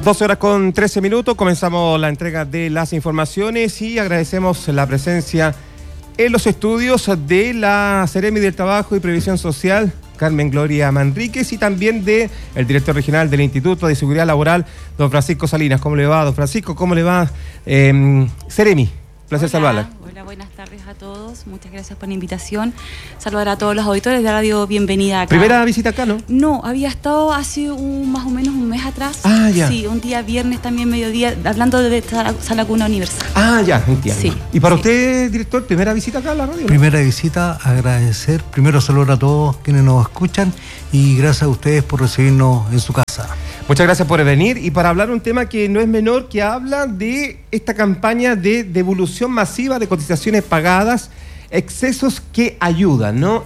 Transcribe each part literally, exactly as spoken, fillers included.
doce horas con trece minutos, comenzamos la entrega de las informaciones y agradecemos la presencia en los estudios de la Seremi del Trabajo y Previsión Social, Carmen Gloria Manríquez, y también de el director regional del Instituto de Seguridad Laboral, don Francisco Salinas. ¿Cómo le va, don Francisco? ¿Cómo le va? Eh, Seremi, placer Hola, saludarla. Hola, buenas tardes a todos. Muchas gracias por la invitación. Saludar a todos los auditores de Radio Bienvenida acá. ¿Primera visita acá, no? No, había estado hace un, más o menos un mes atrás. Ah, ya. Sí, un día viernes también, mediodía, hablando de Sala, Sala Cuna Universal. Ah, ya, entiendo. Sí, ¿Y para sí. usted, director, primera visita acá a la radio, no? Primera visita, agradecer. Primero saludar a todos quienes nos escuchan y gracias a ustedes por recibirnos en su casa. Muchas gracias por venir y para hablar un tema que no es menor, que habla de esta campaña de devolución masiva de cotizaciones pagadas, excesos que ayudan, ¿no?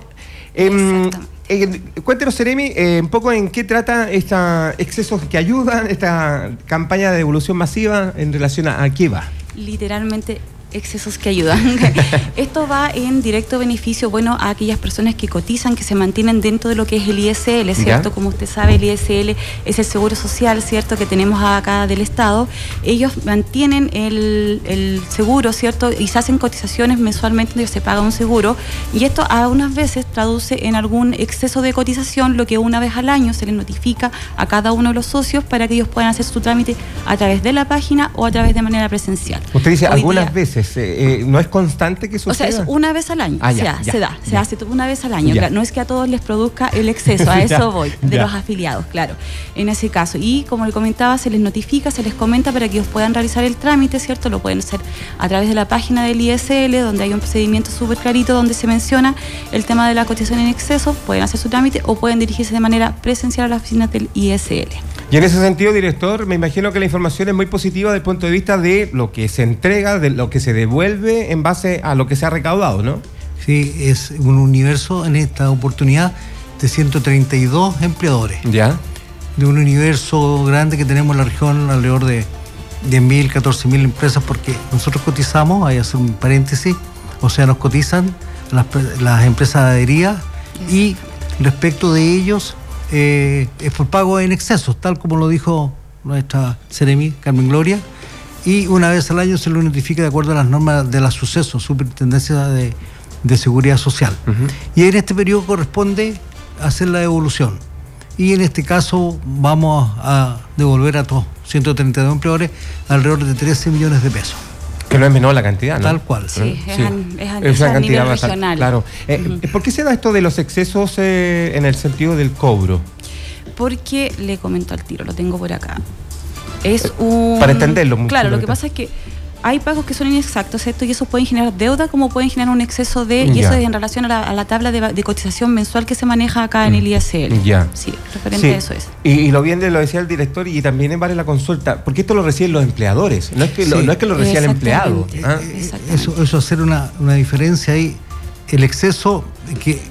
Eh, eh, cuéntenos, Seremi, eh, un poco en qué trata esta excesos que ayudan, esta campaña de devolución masiva, en relación a, a qué va. Literalmente excesos que ayudan. Esto va en directo beneficio, bueno, a aquellas personas que cotizan, que se mantienen dentro de lo que es el I S L, ¿cierto? ¿Ya? Como usted sabe, el I S L es el seguro social, ¿cierto?, que tenemos acá del Estado. Ellos mantienen el, el seguro, ¿cierto?, y se hacen cotizaciones mensualmente donde se paga un seguro, y esto a unas veces traduce en algún exceso de cotización, lo que una vez al año se les notifica a cada uno de los socios para que ellos puedan hacer su trámite a través de la página o a través de manera presencial. Usted dice Hoy algunas día, veces. Eh, ¿No es constante que suceda? O sea, es una vez al año. Ah, ya, se, ha, ya, se da, se ya. hace una vez al año. Ya. Claro, no es que a todos les produzca el exceso, a eso Ya, voy, de ya. los afiliados, claro, en ese caso. Y como le comentaba, se les notifica, se les comenta para que ellos puedan realizar el trámite, ¿cierto? Lo pueden hacer a través de la página del I S L, donde hay un procedimiento súper clarito donde se menciona el tema de la cotización en exceso. Pueden hacer su trámite o pueden dirigirse de manera presencial a las oficinas del I S L. Y en ese sentido, director, me imagino que la información es muy positiva desde el punto de vista de lo que se entrega, de lo que se devuelve en base a lo que se ha recaudado, ¿no? Sí, es un universo en esta oportunidad de ciento treinta y dos empleadores. Ya. De un universo grande que tenemos en la región, alrededor de diez mil, catorce mil empresas, porque nosotros cotizamos, hay que hacer un paréntesis, o sea, nos cotizan las, las empresas adheridas y respecto de ellos eh, es por pago en excesos, tal como lo dijo nuestra Seremi, Carmen Gloria, y una vez al año se lo notifica de acuerdo a las normas de la SUSESO, Superintendencia de, de Seguridad Social. Uh-huh. Y en este periodo corresponde hacer la devolución. Y en este caso vamos a devolver a todos ciento treinta y dos empleadores alrededor de trece millones de pesos. Que no es menor la cantidad, ¿no? Tal cual. Sí, sí. es, an, es, an, es, es una a cantidad nivel bastante, regional. claro. Eh, uh-huh. ¿Por qué se da esto de los excesos eh, en el sentido del cobro? Porque le comento al tiro, lo tengo por acá. Es un... Para entenderlo. Muy claro, lo que pasa es que hay pagos que son inexactos, ¿cierto? Y eso pueden generar deuda como pueden generar un exceso de... Y ya. Eso es en relación a la, a la tabla de, de cotización mensual que se maneja acá en el I S L. Ya. Sí, referente sí. a eso es. Y, y lo bien lo decía el director y también vale la consulta, porque esto lo reciben los empleadores, no es que, sí. lo, no es que lo reciba el empleado. ¿Ah? Eso, eso hacer una, una diferencia ahí, el exceso que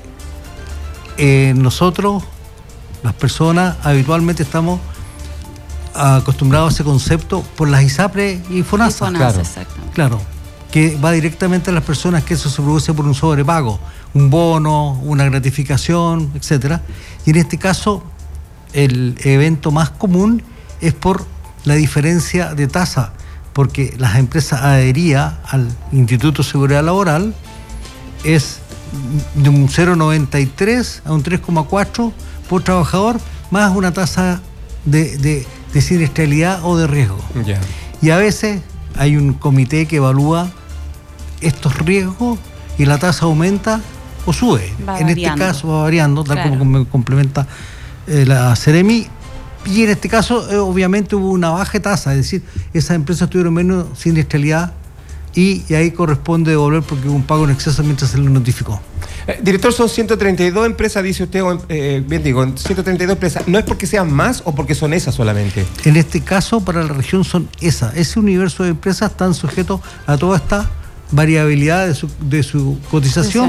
eh, nosotros, las personas, habitualmente estamos acostumbrados a ese concepto por las ISAPRE y FONASA. Y FONASA, claro, exactamente. Claro, que va directamente a las personas, que eso se produce por un sobrepago, un bono, una gratificación, etcétera. Y en este caso, el evento más común es por la diferencia de tasa, porque las empresas adheridas al Instituto de Seguridad Laboral es de un cero coma noventa y tres a un tres coma cuatro por trabajador, más una tasa de, de, de siniestralidad o de riesgo. Yeah. Y a veces hay un comité que evalúa estos riesgos y la tasa aumenta o sube. Va en variando. Este caso va variando, tal Claro. como me complementa eh, la Seremi. Y en este caso, eh, obviamente, hubo una baja tasa, es decir, esas empresas tuvieron menos siniestralidad y, y ahí corresponde devolver porque hubo un pago en exceso mientras se lo notificó. Eh, director, son ciento treinta y dos empresas, dice usted, eh, bien digo, ciento treinta y dos empresas. ¿No es porque sean más o porque son esas solamente? En este caso, para la región son esas. Ese universo de empresas están sujetos a toda esta variabilidad de su, de su cotización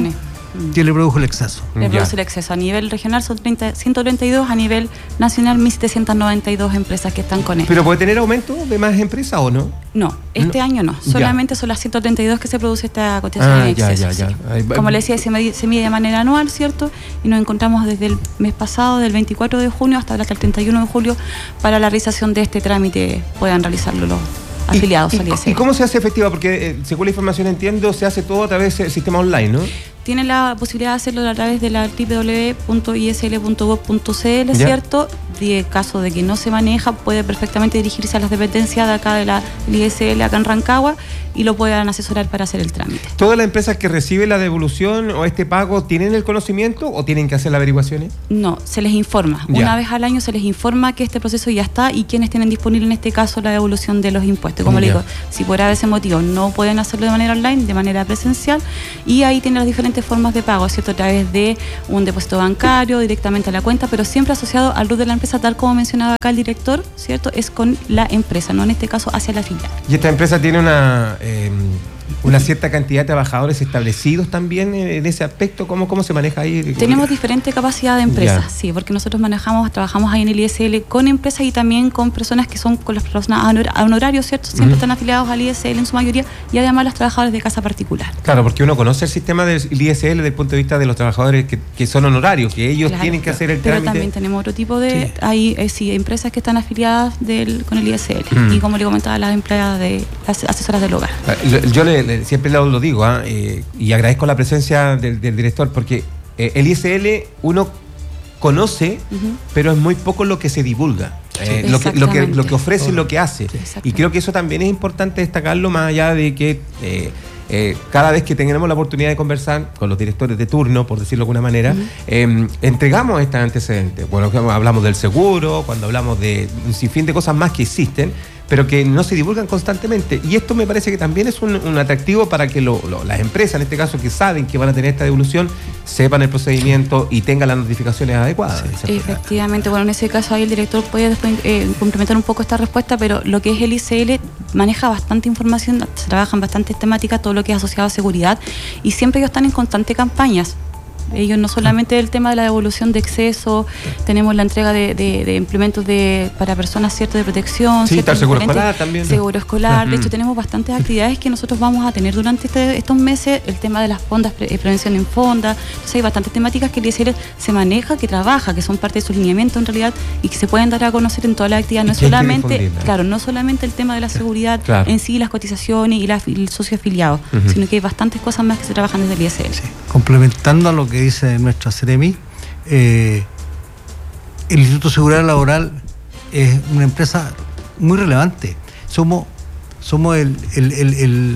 ¿Quién le produjo el exceso? Le Ya. produce el exceso. A nivel regional son treinta, ciento treinta y dos, a nivel nacional mil setecientas noventa y dos empresas que están con esto. ¿Pero puede tener aumento de más empresas o no? No, este No. año no. Solamente son las ciento treinta y dos que se produce esta cotización Ah, en ya, exceso. ya, sí. ya. Ahí va- Como le decía, se mide, se mide de manera anual, ¿cierto? Y nos encontramos desde el mes pasado, del veinticuatro de junio hasta el treinta y uno de julio, para la realización de este trámite, puedan realizarlo los afiliados ¿Y, al y, I S L. ¿Y cómo se hace efectiva? Porque eh, según la información entiendo, se hace todo a través del sistema online, ¿no? Tiene la posibilidad de hacerlo a través de la doble u doble u doble u punto i s l punto gov punto c l, Ya. ¿cierto? De caso de que no se maneja, puede perfectamente dirigirse a las dependencias de acá de la del I S L, acá en Rancagua, y lo puedan asesorar para hacer el trámite. ¿Todas las empresas que reciben la devolución o este pago tienen el conocimiento o tienen que hacer las averiguaciones? No, se les informa. Ya. Una vez al año se les informa que este proceso ya está y quienes tienen disponible en este caso la devolución de los impuestos. Como le Ya. digo, si por ese motivo no pueden hacerlo de manera online, de manera presencial, y ahí tienen las diferentes formas de pago, ¿cierto? A través de un depósito bancario, directamente a la cuenta, pero siempre asociado al R U T de la empresa, tal como mencionaba acá el director, ¿cierto? Es con la empresa, no en este caso hacia la filial. ¿Y esta empresa tiene una, eh, una cierta cantidad de trabajadores establecidos también en ese aspecto? ¿Cómo, cómo se maneja ahí? Tenemos diferente capacidad de empresas, Ya. sí, porque nosotros manejamos, trabajamos ahí en el I S L con empresas y también con personas que son con las personas a honor- a honorarios, ¿cierto? Siempre Ujú. están afiliados al I S L en su mayoría, y además los trabajadores de casa particular. Claro, porque uno conoce el sistema del I S L desde el punto de vista de los trabajadores que, que son honorarios, que ellos Claro, tienen que hacer el pero trámite. también tenemos otro tipo de, Sí. hay eh, sí, empresas que están afiliadas del, con el I S L, Mm. y como le comentaba, las empleadas de las asesoras del hogar. Yo, yo le- le- siempre lo, lo digo, ¿ah? Eh, y agradezco la presencia del, del director, porque eh, el I S L uno conoce, Ujú. pero es muy poco lo que se divulga. Eh, lo, que, lo, que, Exactamente. lo que ofrece y lo que hace. Exactamente. Y creo que eso también es importante destacarlo, más allá de que eh, eh, cada vez que tengamos la oportunidad de conversar con los directores de turno, por decirlo de alguna manera, Ujú. eh, entregamos estos antecedentes. Bueno, cuando hablamos del seguro, cuando hablamos de un sinfín de cosas más que existen, pero que no se divulgan constantemente. Y esto me parece que también es un, un atractivo para que lo- lo- las empresas, en este caso, que saben que van a tener esta devolución, sepan el procedimiento y tengan las notificaciones adecuadas. Efectivamente, bueno, en ese caso ahí el director puede después eh, complementar un poco esta respuesta, pero lo que es el I S L maneja bastante información, se trabajan bastantes temáticas, todo lo que es asociado a seguridad, y siempre ellos están en constante campañas. Ellos no solamente el tema de la devolución de exceso, tenemos la entrega de, de, de implementos de, para personas ciertas de protección, Sí, está el ciertos seguro diferentes- escolar también. Seguro escolar, de Ujú. hecho tenemos bastantes actividades que nosotros vamos a tener durante este- estos meses, el tema de las fondas, pre- eh, prevención en fonda, entonces hay bastantes temáticas que el I S L se maneja, que trabaja, que son parte de su lineamiento en realidad y que se pueden dar a conocer en toda la actividad, no Y es que hay que solamente, difundirla. claro, no solamente el tema de la seguridad Claro. en sí, las cotizaciones y la, el socio afiliado, Ujú. sino que hay bastantes cosas más que se trabajan desde el I S L. Sí. Complementando a lo que dice nuestra Ceremi, eh, el Instituto de Seguridad Laboral es una empresa muy relevante. Somos, somos el, el- el- el-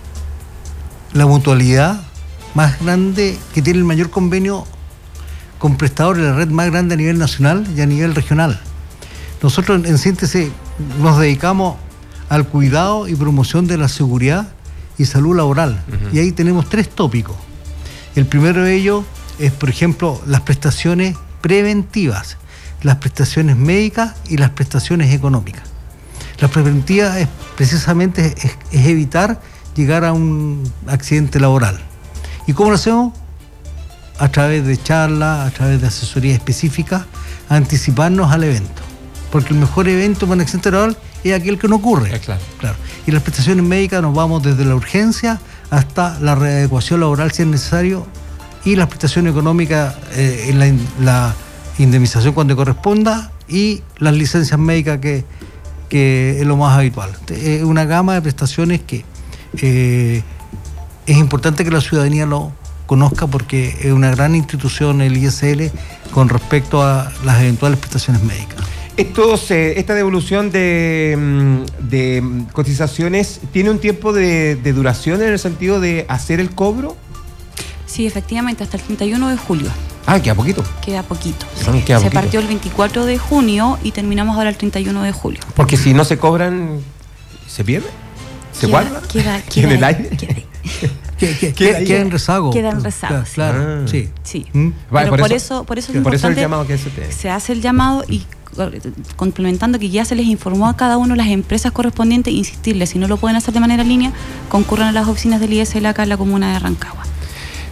la mutualidad más grande, que tiene el mayor convenio con prestadores, la red más grande a nivel nacional y a nivel regional. Nosotros, en síntesis, nos dedicamos al cuidado y promoción de la seguridad y salud laboral. Ujú. Y ahí tenemos tres tópicos. El primero de ellos es, por ejemplo, las prestaciones preventivas, las prestaciones médicas y las prestaciones económicas. Las preventivas es precisamente es, es evitar llegar a un accidente laboral. ¿Y cómo lo hacemos? A través de charlas, a través de asesoría específica, anticiparnos al evento. Porque el mejor evento para un accidente laboral es aquel que no ocurre. Eh, claro. Claro. Y las prestaciones médicas nos vamos desde la urgencia hasta la readecuación laboral si es necesario, y las prestaciones económicas, eh, en la, in- la indemnización cuando corresponda, y las licencias médicas que, que es lo más habitual. Es una gama de prestaciones que eh, es importante que la ciudadanía lo conozca, porque es una gran institución el I S L con respecto a las eventuales prestaciones médicas. Estos, eh, esta devolución de, mm, de mm, cotizaciones tiene un tiempo de, de duración en el sentido de hacer el cobro. Sí, efectivamente, hasta el treinta y uno de julio. Ah, queda poquito. Queda poquito. Ah, sí. queda se poquito. partió el veinticuatro de junio y terminamos ahora el treinta y uno de julio. Porque si no se cobran, ¿se pierde? ¿Se Queda- guarda? Queda, ¿En queda el ahí, aire? queda ahí. Que, que, Queda que- ahí. queda en rezago. Queda en rezago, Claro, sí. claro, Ah. sí. Sí. ¿Mm? Vale, Pero por eso, por eso es por eso el importante, llamado que se te... se hace el llamado y eh, complementando que ya se les informó a cada uno las empresas correspondientes, insistirles, si no lo pueden hacer de manera en línea, concurran a las oficinas del I S L acá en la comuna de Rancagua.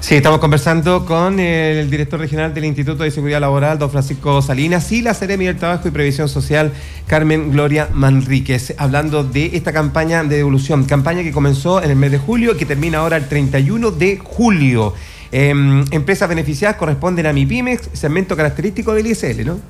Sí, estamos conversando con el director regional del Instituto de Seguridad Laboral, don Francisco Salinas, y la Seremi del Trabajo y Previsión Social, Carmen Gloria Manríquez, hablando de esta campaña de devolución, campaña que comenzó en el mes de julio y que termina ahora el treinta y uno de julio. Eh, empresas beneficiadas corresponden a MIPYMES, segmento característico del I S L, ¿no?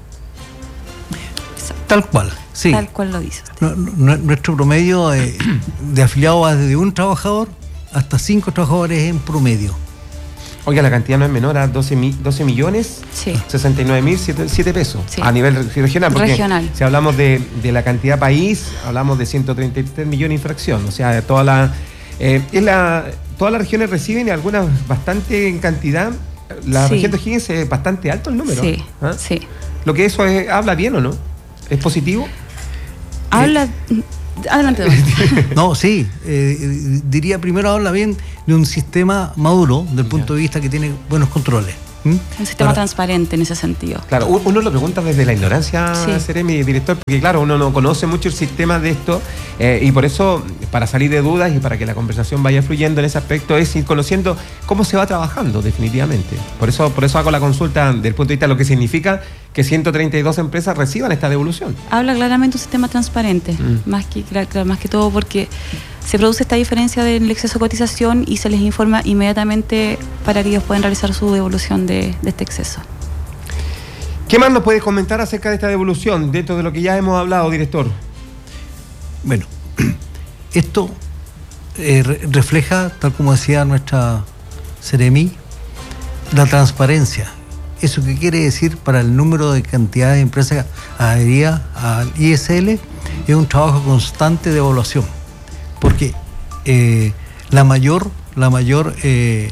Tal cual, sí. Tal cual lo dice usted. No, no, nuestro promedio de, de afiliados va desde un trabajador hasta cinco trabajadores en promedio. Oiga, la cantidad no es menor a doce millones, sí. sesenta y nueve mil siete pesos, sí. A nivel regional. Porque regional. Si hablamos de, de la cantidad país, hablamos de ciento treinta y tres millones de infracción. O sea, toda la, eh, es la, todas las regiones reciben, y algunas bastante en cantidad. La sí. región de Higgins es bastante alto el número. Sí, ¿Ah? sí. Lo que eso es, habla bien, ¿o no? ¿Es positivo? Habla... Eh. Adelante, don. No, sí, eh, diría primero habla bien de un sistema maduro, del punto de vista que tiene buenos controles. ¿Mm? Un sistema Ahora, transparente en ese sentido. Claro, uno lo pregunta desde la ignorancia, sí. Seremi, director, porque claro, uno no conoce mucho el sistema de esto, eh, y por eso, para salir de dudas y para que la conversación vaya fluyendo en ese aspecto, es ir conociendo cómo se va trabajando definitivamente. Por eso, por eso hago la consulta desde el punto de vista de lo que significa que ciento treinta y dos empresas reciban esta devolución. Habla claramente de un sistema transparente, mm. más que, claro, más que todo porque se produce esta diferencia del exceso de cotización y se les informa inmediatamente para que ellos puedan realizar su devolución de, de este exceso. ¿Qué más nos puedes comentar acerca de esta devolución dentro de lo que ya hemos hablado, director? Bueno, esto eh, re refleja, tal como decía nuestra Seremi, la transparencia. ¿Eso qué quiere decir para el número de cantidad de empresas adheridas al I S L? Es un trabajo constante de evaluación. Porque eh, la mayor, la mayor eh,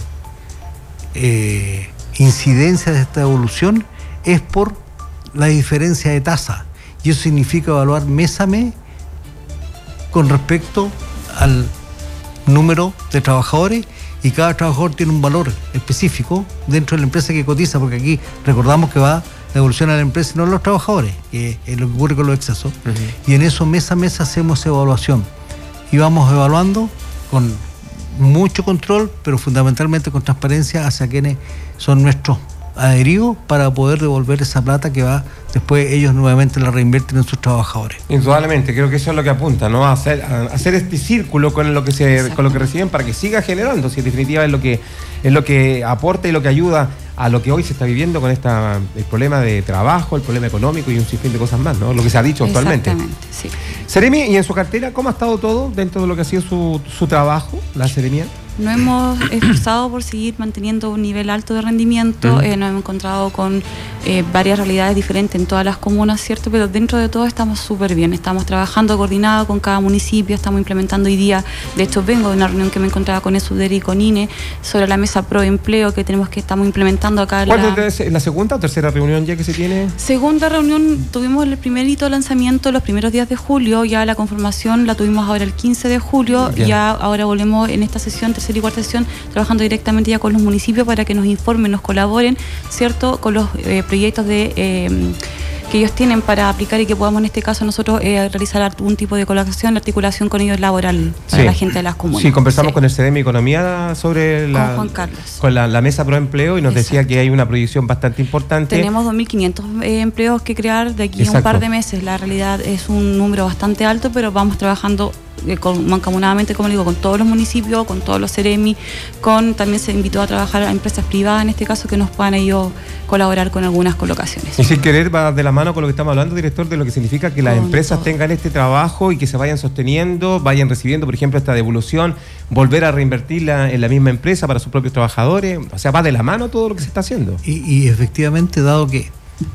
eh, incidencia de esta evolución es por la diferencia de tasa. Y eso significa evaluar mes a mes con respecto al número de trabajadores, y cada trabajador tiene un valor específico dentro de la empresa que cotiza, porque aquí recordamos que va la devolución a la empresa y no a los trabajadores, que es lo que ocurre con los excesos. Uh-huh. Y en eso mes a mes hacemos evaluación. Y vamos evaluando con mucho control, pero fundamentalmente con transparencia hacia quienes son nuestros adheridos, para poder devolver esa plata que va después ellos nuevamente la reinvierten en sus trabajadores. Indudablemente, creo que eso es lo que apunta, ¿no? A hacer, a hacer este círculo con lo que se, con lo que reciben, para que siga generando, si en definitiva es lo que es lo que aporta y lo que ayuda a lo que hoy se está viviendo con esta el problema de trabajo, el problema económico y un sinfín de cosas más, ¿no? Lo que se ha dicho actualmente. Exactamente, sí. Seremi, ¿y en su cartera cómo ha estado todo dentro de lo que ha sido su, su trabajo, la Seremía? Nos hemos esforzado por seguir manteniendo un nivel alto de rendimiento, uh-huh. eh, nos hemos encontrado con eh, varias realidades diferentes en todas las comunas, ¿cierto? Pero dentro de todo estamos súper bien, estamos trabajando coordinado con cada municipio, estamos implementando hoy día, de hecho vengo de una reunión que me encontraba con ESUDER y con I N E sobre la mesa pro empleo que tenemos que estamos implementando acá. ¿Cuál la... es la segunda o tercera reunión ya que se tiene? Segunda reunión, tuvimos el primer hito de lanzamiento los primeros días de julio, ya la conformación la tuvimos ahora el quince de julio, bien. Ya ahora volvemos en esta sesión, tercera y cuarta sesión, trabajando directamente ya con los municipios para que nos informen, nos colaboren, ¿cierto? Con los eh, proyectos de eh, que ellos tienen para aplicar y que podamos en este caso nosotros eh, realizar algún tipo de colaboración, articulación con ellos laboral para sí. la gente de las comunas. Sí, conversamos sí. con el CEDEMI Economía sobre la, con Juan Carlos. Con la, la mesa pro empleo, y nos Exacto. decía que hay una proyección bastante importante. Tenemos dos mil quinientos eh, empleos que crear de aquí Exacto. a un par de meses. La realidad es un número bastante alto, pero vamos trabajando eh, con, mancomunadamente, como digo, con todos los municipios, con todos los CEREMI, con también se invitó a trabajar a empresas privadas en este caso que nos puedan ellos colaborar con algunas colocaciones. Y sin querer va de la mano con lo que estamos hablando, director, de lo que significa que las con empresas todo. tengan este trabajo y que se vayan sosteniendo, vayan recibiendo, por ejemplo, esta devolución, volver a reinvertirla en la misma empresa para sus propios trabajadores. O sea, va de la mano todo lo que se está haciendo. Y, y efectivamente, dado que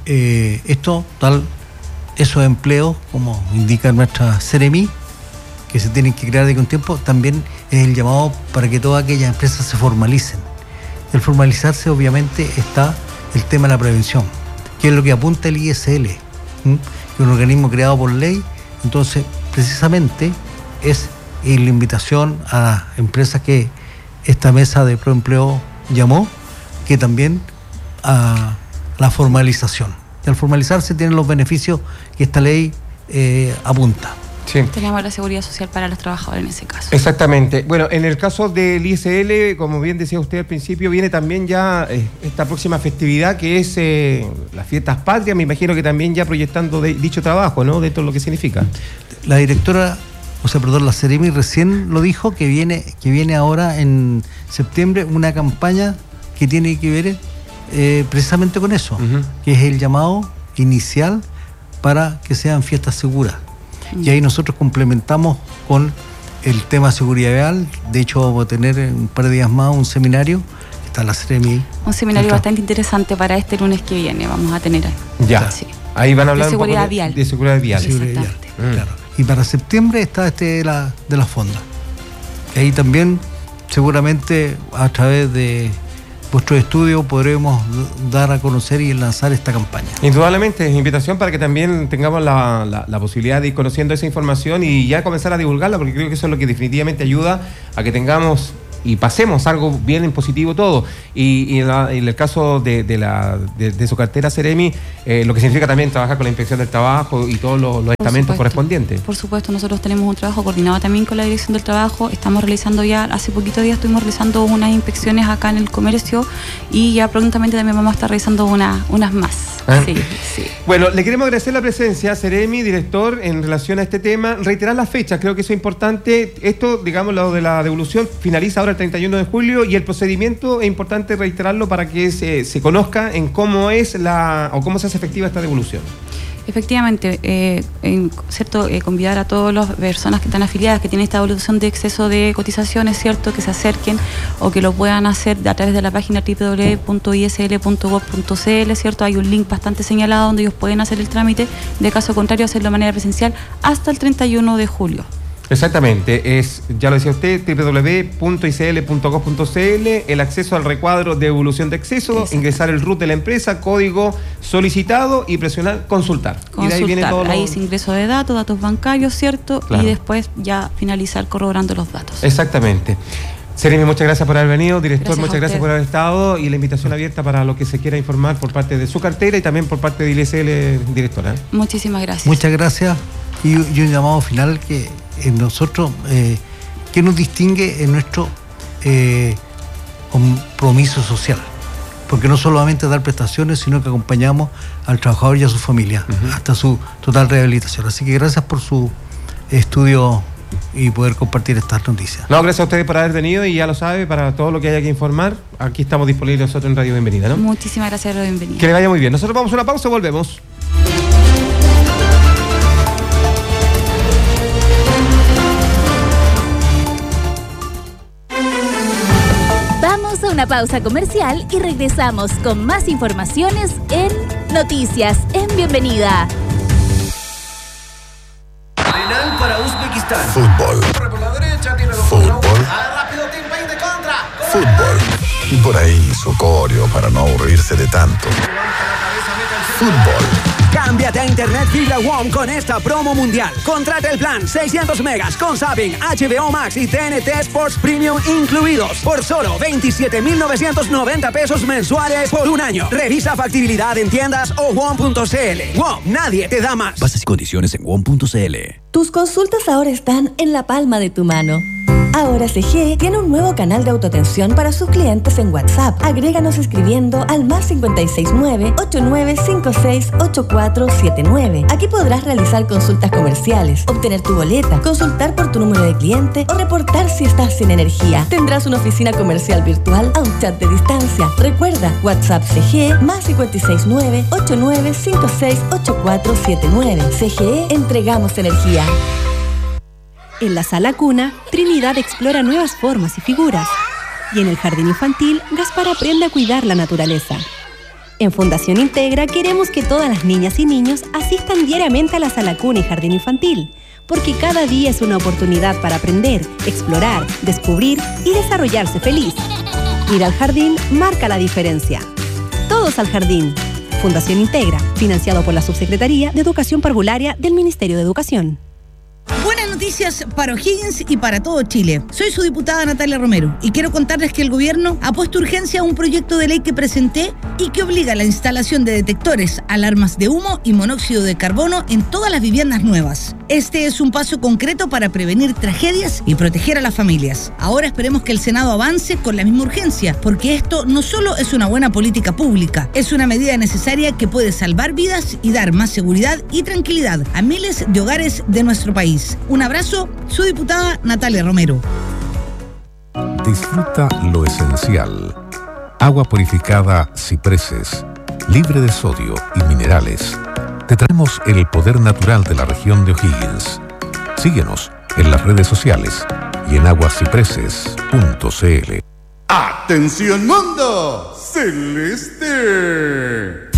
eh, esto, tal, esos empleos, como indica nuestra CEREMI, que se tienen que crear de un tiempo, también es el llamado para que todas aquellas empresas se formalicen. El formalizarse, obviamente, está el tema de la prevención, que es lo que apunta el I S L, ¿sí? Que es un organismo creado por ley. Entonces, precisamente es la invitación a las empresas que esta mesa de proempleo llamó, que también a la formalización. Y al formalizarse tienen los beneficios que esta ley eh, apunta. Sí. Tenemos la seguridad social para los trabajadores en ese caso. Exactamente. Bueno, en el caso del I S L, como bien decía usted al principio, viene también ya eh, esta próxima festividad que es eh, las fiestas patrias, me imagino que también ya proyectando de, dicho trabajo, ¿no? De todo lo que significa. La directora, o sea, perdón, la Seremi recién lo dijo, que viene, que viene ahora en septiembre una campaña que tiene que ver eh, precisamente con eso, uh-huh. que es el llamado inicial para que sean fiestas seguras. Uh-huh. Y ahí nosotros complementamos con el tema seguridad vial. De hecho, vamos a tener en un par de días más un seminario. Está la Seremi. Un seminario ¿Está? bastante interesante para este lunes que viene. Vamos a tener ahí. Ya. Sí. Ahí van a hablar de seguridad un poco vial. De, de seguridad vial. Seguridad vial. Mm. Claro. Y para septiembre está este de la, de la fonda. Y ahí también, seguramente, a través de vuestro estudio podremos dar a conocer y lanzar esta campaña. Indudablemente, es invitación para que también tengamos la, la, la posibilidad de ir conociendo esa información y ya comenzar a divulgarla, porque creo que eso es lo que definitivamente ayuda a que tengamos y pasemos algo bien en positivo todo. Y, y, en, la, en el caso de, de, la, de, de su cartera Seremi, eh, lo que significa también trabajar con la Inspección del Trabajo y todos los, los estamentos correspondientes. Por supuesto, nosotros tenemos un trabajo coordinado también con la Dirección del Trabajo. Estamos realizando ya, hace poquito días estuvimos realizando unas inspecciones acá en el comercio y ya prontamente también vamos a estar realizando una, unas más. ¿Eh? Sí, sí. Bueno, le queremos agradecer la presencia, Seremi, director, en relación a este tema. Reiterar las fechas, creo que eso es importante. Esto, digamos, lo de la devolución finaliza ahora el treinta y uno de julio y el procedimiento es importante reiterarlo para que se, se conozca en cómo es la o cómo se hace efectiva esta devolución. Efectivamente, eh, en, cierto, eh, convidar a todas las personas que están afiliadas, que tienen esta devolución de exceso de cotizaciones, cierto, que se acerquen o que lo puedan hacer a través de la página doble u doble u doble u punto i s l punto gov punto c l, cierto. Hay un link bastante señalado donde ellos pueden hacer el trámite, de caso contrario hacerlo de manera presencial hasta el treinta y uno de julio. Exactamente, es, ya lo decía usted, doble u doble u doble u punto i c l punto gov punto c l, el acceso al recuadro de devolución de exceso, Exacto. ingresar el R U T de la empresa, código solicitado y presionar consultar. Consultar, y de ahí viene todo ahí lo... es ingreso de datos, datos bancarios, ¿cierto? Claro. Y después ya finalizar corroborando los datos. Exactamente. Seremi, muchas gracias por haber venido. Director, gracias muchas gracias por haber estado y la invitación abierta para lo que se quiera informar por parte de su cartera y también por parte de I S L, directora. Muchísimas gracias. Muchas gracias y, y un llamado final que en nosotros, eh, ¿qué nos distingue en nuestro eh, compromiso social? Porque no solamente dar prestaciones, sino que acompañamos al trabajador y a su familia uh-huh. hasta su total rehabilitación. Así que gracias por su estudio y poder compartir estas noticias. No, gracias a ustedes por haber venido y ya lo sabe, para todo lo que haya que informar, aquí estamos disponibles nosotros en Radio Bienvenida, ¿no? Muchísimas gracias, Radio Bienvenida. Que le vaya muy bien. Nosotros vamos a una pausa y volvemos. Vamos a una pausa comercial y regresamos con más informaciones en Noticias en Bienvenida. Penal para Uzbekistán. Fútbol. Corre por la derecha, tiene dos Fútbol. Ah, rápido, Team Payne de contra. Fútbol. Y por ahí su coreo para no aburrirse de tanto. Fútbol. Cámbiate a Internet Fibra WOM con esta promo mundial. Contrata el plan seiscientos megas con Zapping, H B O Max y T N T Sports Premium incluidos por solo veintisiete mil novecientos noventa pesos mensuales por un año. Revisa factibilidad en tiendas o W O M punto c l. WOM, nadie te da más. Bases y condiciones en W O M punto c l. Tus consultas ahora están en la palma de tu mano. Ahora C G tiene un nuevo canal de autoatención para sus clientes en WhatsApp. Agréganos escribiendo al más cinco seis nueve, ocho nueve cinco seis, ocho cuatro siete nueve. Aquí podrás realizar consultas comerciales, obtener tu boleta, consultar por tu número de cliente o reportar si estás sin energía. Tendrás una oficina comercial virtual a un chat de distancia. Recuerda, WhatsApp C G más cinco seis nueve, ocho nueve cinco seis, ocho cuatro siete nueve. C G E, entregamos energía. En la sala cuna, Trinidad explora nuevas formas y figuras. Y en el jardín infantil, Gaspar aprende a cuidar la naturaleza. En Fundación Integra queremos que todas las niñas y niños asistan diariamente a la sala cuna y jardín infantil, porque cada día es una oportunidad para aprender, explorar, descubrir y desarrollarse feliz. Ir al jardín marca la diferencia. Todos al jardín. Fundación Integra, financiado por la Subsecretaría de Educación Parvularia del Ministerio de Educación. noticias para O'Higgins y para todo Chile. Soy su diputada Natalia Romero y quiero contarles que el gobierno ha puesto urgencia a un proyecto de ley que presenté y que obliga a la instalación de detectores, alarmas de humo y monóxido de carbono en todas las viviendas nuevas. Este es un paso concreto para prevenir tragedias y proteger a las familias. Ahora esperemos que el Senado avance con la misma urgencia, porque esto no solo es una buena política pública, es una medida necesaria que puede salvar vidas y dar más seguridad y tranquilidad a miles de hogares de nuestro país. Un abrazo, su diputada Natalia Romero. Disfruta lo esencial. Agua purificada Cipreses, libre de sodio y minerales. Te traemos el poder natural de la región de O'Higgins. Síguenos en las redes sociales y en aguascipreses punto cl. ¡Atención mundo celeste!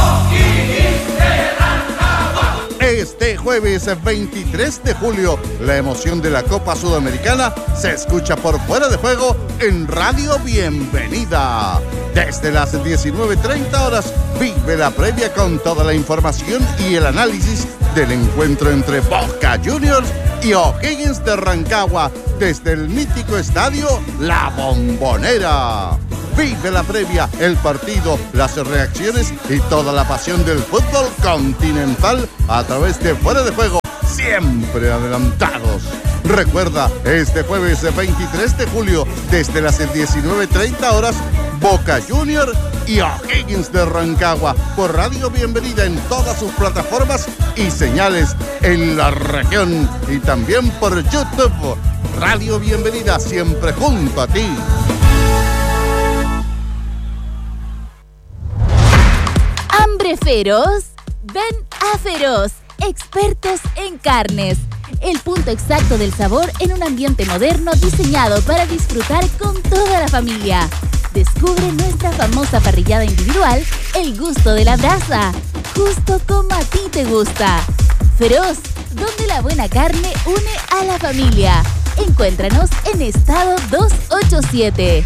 Este jueves veintitrés de julio, la emoción de la Copa Sudamericana se escucha por Fuera de Juego en Radio Bienvenida. Desde las diecinueve treinta horas, vive la previa con toda la información y el análisis del encuentro entre Boca Juniors y O'Higgins de Rancagua desde el mítico estadio La Bombonera. Vive la previa, el partido, las reacciones y toda la pasión del fútbol continental a través de Fuera de Juego, siempre adelantados. Recuerda, este jueves veintitrés de julio, desde las diecinueve treinta horas, Boca Junior y O'Higgins de Rancagua por Radio Bienvenida en todas sus plataformas y señales en la región y también por YouTube. Radio Bienvenida, siempre junto a ti. ¿Hambre feroz? Ven a Feroz, expertos en carnes. El punto exacto del sabor en un ambiente moderno diseñado para disfrutar con toda la familia. Descubre nuestra famosa parrillada individual, el gusto de la brasa, justo como a ti te gusta. Feroz, donde la buena carne une a la familia. Encuéntranos en Estado doscientos ochenta y siete.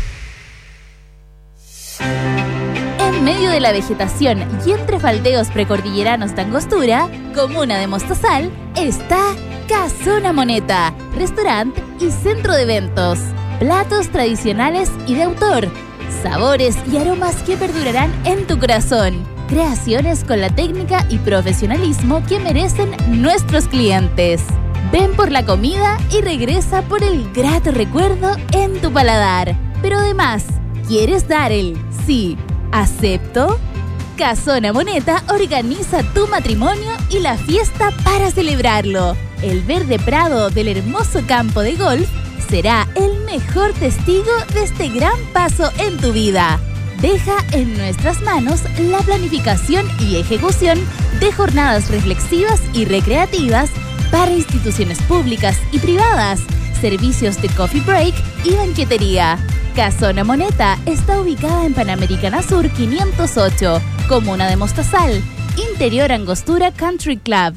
En medio de la vegetación y entre faldeos precordilleranos de Angostura, comuna de Mostazal, está Casona Moneta, restaurante y centro de eventos. Platos tradicionales y de autor, sabores y aromas que perdurarán en tu corazón. Creaciones con la técnica y profesionalismo que merecen nuestros clientes. Ven por la comida y regresa por el grato recuerdo en tu paladar. Pero además, ¿quieres dar el sí? ¿Acepto? Casona Moneta organiza tu matrimonio y la fiesta para celebrarlo. El verde prado del hermoso campo de golf será el mejor testigo de este gran paso en tu vida. Deja en nuestras manos la planificación y ejecución de jornadas reflexivas y recreativas para instituciones públicas y privadas, servicios de coffee break y banquetería. Casona Moneta está ubicada en Panamericana Sur quinientos ocho, comuna de Mostazal, interior Angostura Country Club.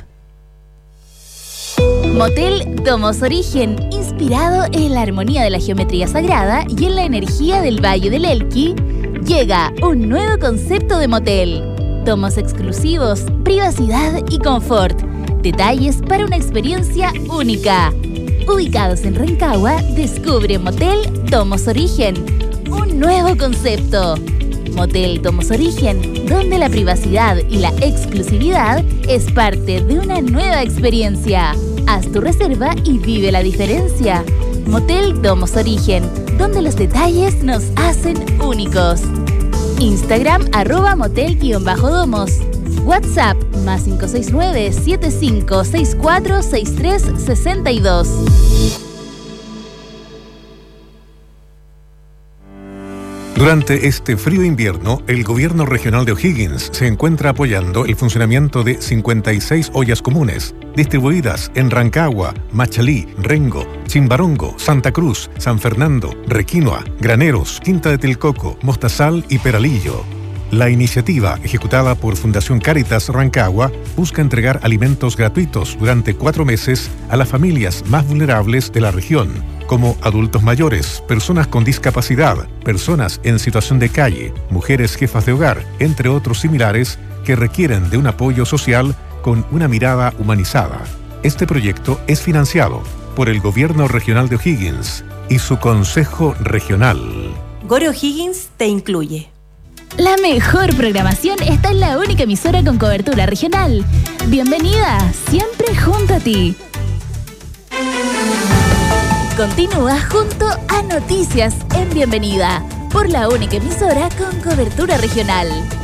Motel Domos Origen, inspirado en la armonía de la geometría sagrada y en la energía del Valle del Elqui, llega un nuevo concepto de motel. Domos exclusivos, privacidad y confort. Detalles para una experiencia única. Ubicados en Rancagua, descubre Motel Domos Origen, un nuevo concepto. Motel Domos Origen, donde la privacidad y la exclusividad es parte de una nueva experiencia. Haz tu reserva y vive la diferencia. Motel Domos Origen, donde los detalles nos hacen únicos. Instagram arroba motel-domos. WhatsApp más cinco seis nueve, siete cinco seis cuatro, seis tres seis dos. Durante este frío invierno, el Gobierno Regional de O'Higgins se encuentra apoyando el funcionamiento de cincuenta y seis ollas comunes, distribuidas en Rancagua, Machalí, Rengo, Chimbarongo, Santa Cruz, San Fernando, Requinoa, Graneros, Quinta de Tilcoco, Mostazal y Peralillo. La iniciativa, ejecutada por Fundación Cáritas Rancagua, busca entregar alimentos gratuitos durante cuatro meses a las familias más vulnerables de la región, como adultos mayores, personas con discapacidad, personas en situación de calle, mujeres jefas de hogar, entre otros similares que requieren de un apoyo social con una mirada humanizada. Este proyecto es financiado por el Gobierno Regional de O'Higgins y su Consejo Regional. Gore O'Higgins te incluye. La mejor programación está en la única emisora con cobertura regional. Bienvenida, siempre junto a ti. Continúa junto a Noticias en Bienvenida, por la única emisora con cobertura regional.